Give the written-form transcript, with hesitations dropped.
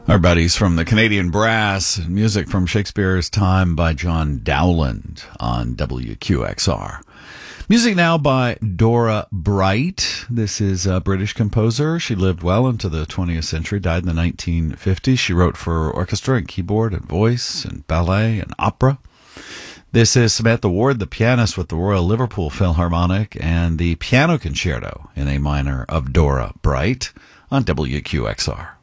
Our buddies from the Canadian Brass, music from Shakespeare's Time by John Dowland on WQXR. Music now by Dora Bright. This is a British composer. She lived well into the 20th century, died in the 1950s. She wrote for orchestra and keyboard and voice and ballet and opera. This is Samantha Ward, the pianist with the Royal Liverpool Philharmonic, and the piano concerto in A minor of Dora Bright on WQXR.